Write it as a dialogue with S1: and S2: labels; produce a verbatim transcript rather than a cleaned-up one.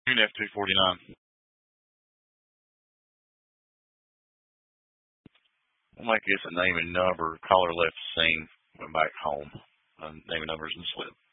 S1: F two forty-nine. We'll make this a name and number. Caller left scene, went back home. Um, name and numbers in the slip.